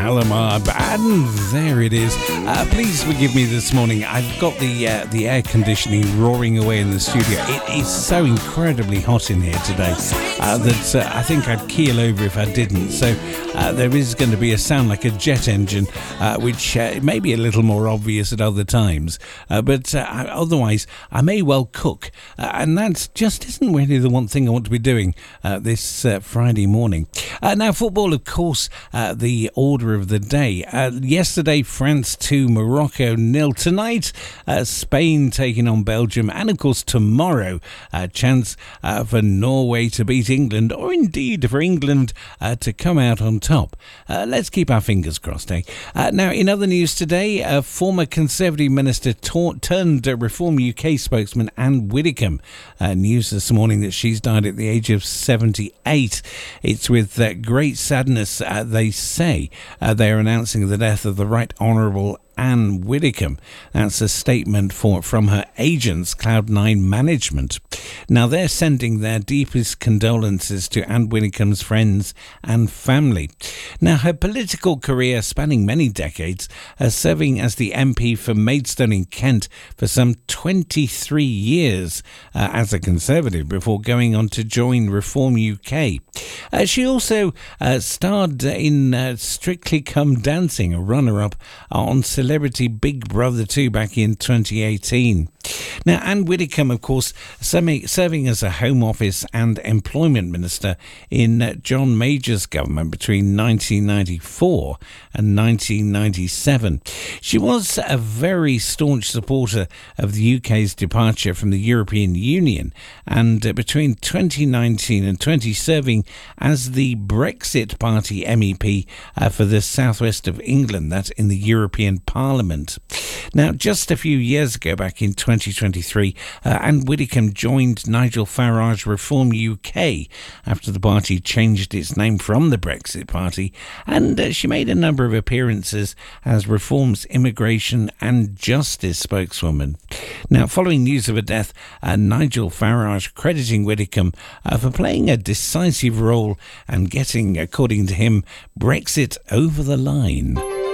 Shalamar, and there it is. Please forgive me this morning. I've got the air conditioning roaring away in the studio. It is so incredibly hot in here today that I think I'd keel over if I didn't. So there is going to be a sound like a jet engine, which may be a little more obvious at other times. But otherwise, I may well cook, and that just isn't really the one thing I want to be doing this Friday morning. Now, football, of course, the order of the day. Yesterday, France 2, Morocco 0. Tonight, Spain taking on Belgium. And, of course, tomorrow, a chance for Norway to beat England, or indeed for England to come out on top. Let's keep our fingers crossed, eh? Now, in other news today, a former Conservative minister turned Reform UK spokesman Anne Widdecombe. News this morning that she's died at the age of 78. It's with great sadness, they say, they are announcing the death of the Right Honourable Anne Widdecombe. That's a statement from her agents, Cloud9 Management. Now, they're sending their deepest condolences to Anne Widdecombe's friends and family. Now, her political career spanning many decades, serving as the MP for Maidstone in Kent for some 23 years as a Conservative before going on to join Reform UK. She also starred in Strictly Come Dancing, a runner-up on Celebrity Big Brother 2 back in 2018. Now, Anne Widdecombe, of course, serving as a Home Office and Employment Minister in John Major's government between 1994 and 1997. She was a very staunch supporter of the UK's departure from the European Union, and between 2019 and 20 serving as the Brexit Party MEP for the southwest of England, that in the European Parliament. Now, just a few years ago, back in 2023, Anne Widdecombe joined Nigel Farage Reform UK after the party changed its name from the Brexit Party, and she made a number of appearances as Reform's immigration and justice spokeswoman. Now, following news of her death, Nigel Farage crediting Widdecombe for playing a decisive role and getting, according to him, Brexit over the line.